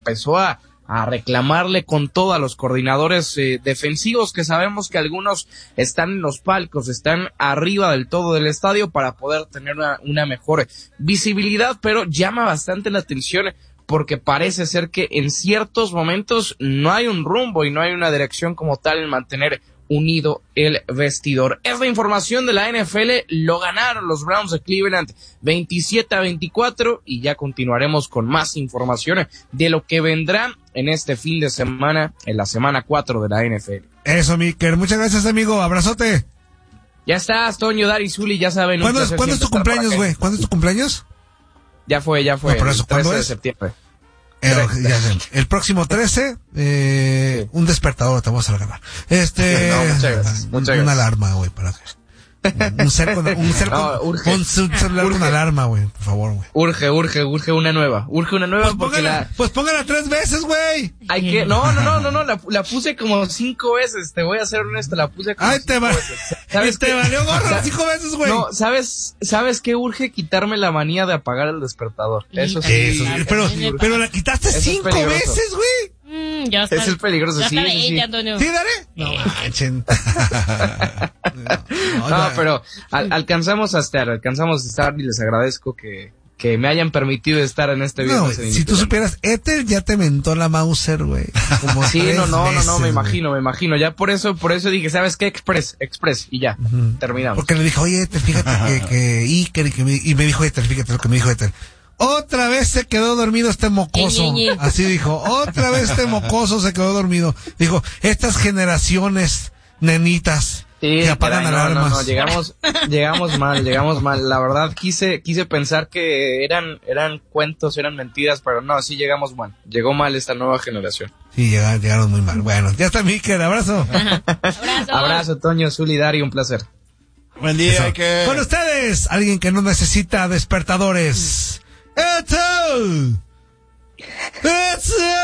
empezó a reclamarle con todo a los coordinadores defensivos, que sabemos que algunos están en los palcos, están arriba del todo del estadio para poder tener una mejor visibilidad, pero llama bastante la atención porque parece ser que en ciertos momentos no hay un rumbo y no hay una dirección como tal en mantener unido el vestidor. Es la información de la NFL, lo ganaron los Browns de Cleveland 27-24 y ya continuaremos con más información de lo que vendrá en este fin de semana, en la semana 4 de la NFL. Eso, Miker, muchas gracias, amigo, abrazote. Ya estás, Toño, Dari, Zuli, ya saben. ¿Cuándo es tu cumpleaños, güey? ¿Cuándo es tu cumpleaños? Ya fue, No, por eso, el 13 ¿cuándo de es? septiembre. El próximo 13, Sí. un despertador te vamos a regalar. No, muchas gracias. Una alarma, güey, para que... Un celular con alarma, güey, por favor, güey. Urge una nueva. Pues póngala 3 veces, güey. Hay que, no, la puse como 5 veces, te voy a ser honesto, la puse como 5 veces. ¿Sabes te valió gorro 5 veces, güey. No, ¿sabes qué urge? Quitarme la manía de apagar el despertador. Eso sí. Eso, pero la quitaste 5 veces, güey. Ya está. Eso es peligroso, ya sí. está bella, Antonio. ¿Sí, Dare? No, pero alcanzamos a estar y les agradezco que me hayan permitido estar en este video. No, si tú supieras, Ethel ya te mentó la Mauser, güey. Como sí, 3 veces, me imagino. Ya por eso dije, ¿sabes qué? Express, y ya, terminamos. Porque le dije, oye, Ethel, fíjate que Iker, y me dijo Ethel, fíjate lo que me dijo Ethel. Otra vez se quedó dormido este mocoso. Así dijo, otra vez este mocoso se quedó dormido. Dijo, estas generaciones, nenitas, sí, que apagan alarmas. No, llegamos mal. La verdad, quise pensar que eran cuentos, eran mentiras, pero no, sí llegamos mal. Llegó mal esta nueva generación. Sí, llegaron muy mal. Bueno, ya está, Miker, abrazo. Abrazo, Toño, Zuli, Dari, un placer. Buen día, Iker. Con ustedes, alguien que no necesita despertadores. ¡Ethel!